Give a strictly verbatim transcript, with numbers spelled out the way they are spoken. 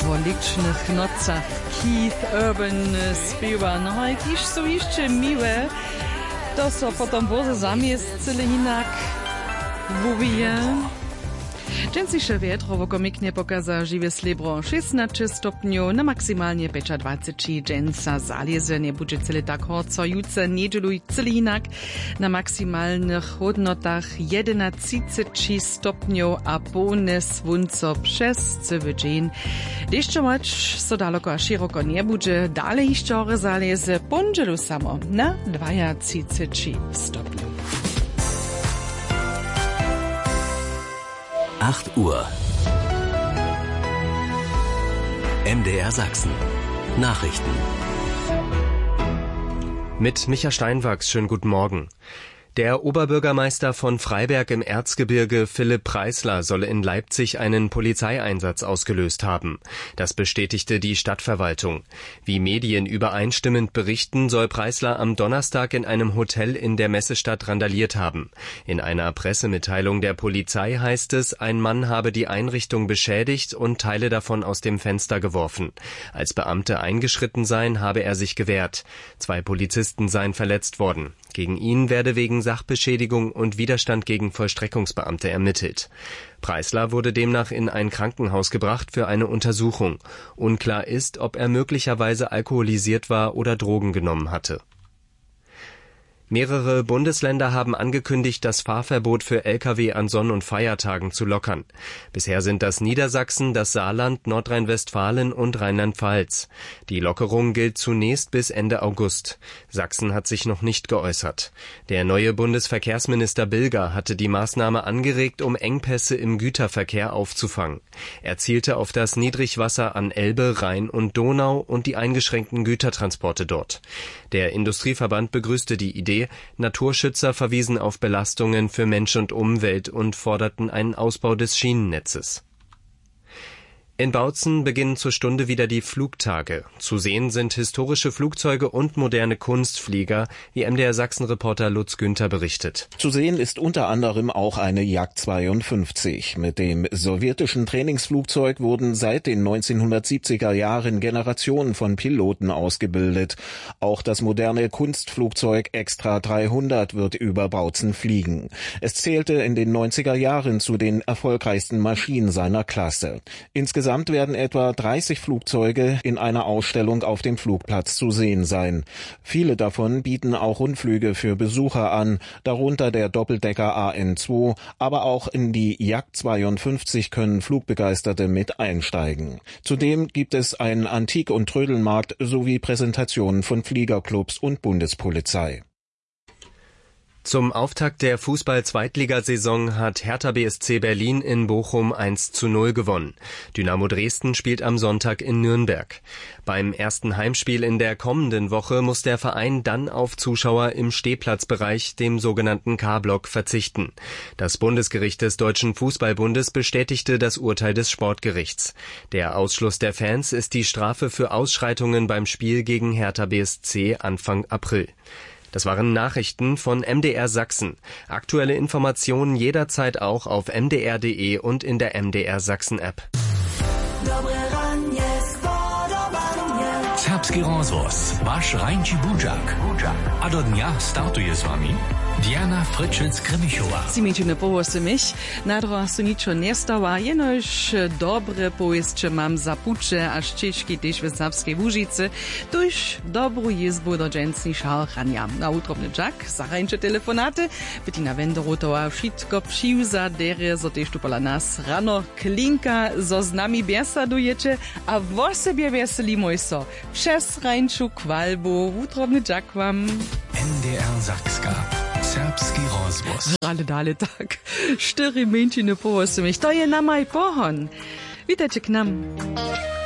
po licznych nocach Keith Urban śpiewa, no jakieś są jeszcze miłe, to co potem było zamiast cyle inak wuje. Dżęsniejsze wietro woko miknie pokaza żywe slibro szesnaście stopniów, na maksymalnie dwadzieścia pięć dżęsa zaliezy, nie będzie cyle tak horco, jutro niedzielu cyle inak, na maksymalnych hodnotach jedenaście stopniów, a pełne słońce przez cały dzień. Jeszcze mać so daleko a szeroko nie będzie, dalej jeszcze zaliezy, pondzielu samo na dwadzieścia trzy stopniów. acht Uhr. M D R Sachsen. Nachrichten. Mit Micha Steinwachs, schönen guten Morgen. Der Oberbürgermeister von Freiberg im Erzgebirge, Philipp Preisler, soll in Leipzig einen Polizeieinsatz ausgelöst haben. Das bestätigte die Stadtverwaltung. Wie Medien übereinstimmend berichten, soll Preisler am Donnerstag in einem Hotel in der Messestadt randaliert haben. In einer Pressemitteilung der Polizei heißt es, ein Mann habe die Einrichtung beschädigt und Teile davon aus dem Fenster geworfen. Als Beamte eingeschritten seien, habe er sich gewehrt. Zwei Polizisten seien verletzt worden. Gegen ihn werde wegen Sachbeschädigung und Widerstand gegen Vollstreckungsbeamte ermittelt. Preisler wurde demnach in ein Krankenhaus gebracht für eine Untersuchung. Unklar ist, ob er möglicherweise alkoholisiert war oder Drogen genommen hatte. Mehrere Bundesländer haben angekündigt, das Fahrverbot für L K W an Sonn- und Feiertagen zu lockern. Bisher sind das Niedersachsen, das Saarland, Nordrhein-Westfalen und Rheinland-Pfalz. Die Lockerung gilt zunächst bis Ende August. Sachsen hat sich noch nicht geäußert. Der neue Bundesverkehrsminister Bilger hatte die Maßnahme angeregt, um Engpässe im Güterverkehr aufzufangen. Er zielte auf das Niedrigwasser an Elbe, Rhein und Donau und die eingeschränkten Gütertransporte dort. Der Industrieverband begrüßte die Idee. Naturschützer verwiesen auf Belastungen für Mensch und Umwelt und forderten einen Ausbau des Schienennetzes. In Bautzen beginnen zur Stunde wieder die Flugtage. Zu sehen sind historische Flugzeuge und moderne Kunstflieger, wie M D R Sachsen-Reporter Lutz Günther berichtet. Zu sehen ist unter anderem auch eine Jak zweiundfünfzig. Mit dem sowjetischen Trainingsflugzeug wurden seit den neunzehnhundertsiebziger Jahren Generationen von Piloten ausgebildet. Auch das moderne Kunstflugzeug Extra dreihundert wird über Bautzen fliegen. Es zählte in den neunziger Jahren zu den erfolgreichsten Maschinen seiner Klasse. Insgesamt werden etwa dreißig Flugzeuge in einer Ausstellung auf dem Flugplatz zu sehen sein. Viele davon bieten auch Rundflüge für Besucher an, darunter der Doppeldecker A N zwei, aber auch in die Jak zweiundfünfzig können Flugbegeisterte mit einsteigen. Zudem gibt es einen Antik- und Trödelmarkt sowie Präsentationen von Fliegerclubs und Bundespolizei. Zum Auftakt der Fußball-Zweitligasaison hat Hertha B S C Berlin in Bochum eins zu null gewonnen. Dynamo Dresden spielt am Sonntag in Nürnberg. Beim ersten Heimspiel in der kommenden Woche muss der Verein dann auf Zuschauer im Stehplatzbereich, dem sogenannten K-Block, verzichten. Das Bundesgericht des Deutschen Fußballbundes bestätigte das Urteil des Sportgerichts. Der Ausschluss der Fans ist die Strafe für Ausschreitungen beim Spiel gegen Hertha B S C Anfang April. Das waren Nachrichten von M D R Sachsen. Aktuelle Informationen jederzeit auch auf m d r punkt d e und in der M D R Sachsen App. Serbski rozvoz, vaš Rajnči Budžak. A do dňa startuje s vami Diana Fryczec-Kremichova. Zimečine povose mich, nadro su ničo nestała, jenož dobre povestče mam za puče, až češki tež v Serbskej Łužice, tuž dobru jezbu do džencni šalchanja. Na utrobny džak, zarajnče telefonate, Bettina Wenderotova všitko přiuza, dere, zo tež tu pola nas rano klinka, zo z nami bjesadujete, a vo sebie veselimo so. Przez rajnču kvalbu, utrobny džak vam. M D R Sakska. Serbski rozvoz. Ale dale tak. Štyri menšiny povose mich. To je na maj pohon. Vítajte k nám.